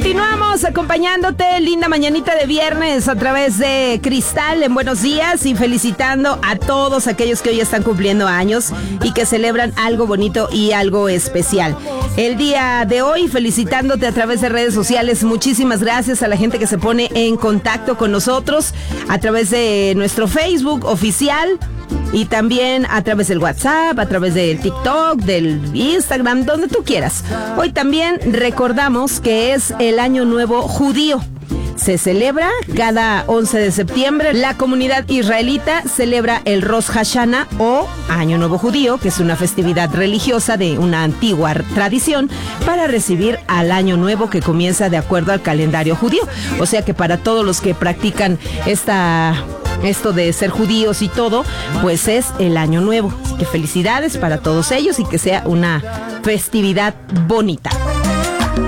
Continuamos acompañándote, linda mañanita de viernes a través de Cristal en Buenos Días y felicitando a todos aquellos que hoy están cumpliendo años y que celebran algo bonito y algo especial. El día de hoy felicitándote a través de redes sociales, muchísimas gracias a la gente que se pone en contacto con nosotros a través de nuestro Facebook oficial. Y también a través del WhatsApp, a través del TikTok, del Instagram, donde tú quieras. Hoy también recordamos que es el Año Nuevo Judío. Se celebra cada 11 de septiembre. La comunidad israelita celebra el Rosh Hashanah o Año Nuevo Judío, que es una festividad religiosa de una antigua tradición para recibir al Año Nuevo que comienza de acuerdo al calendario judío. O sea que para todos los que practican esto de ser judíos y todo, pues es el Año Nuevo. Así que felicidades para todos ellos y que sea una festividad bonita.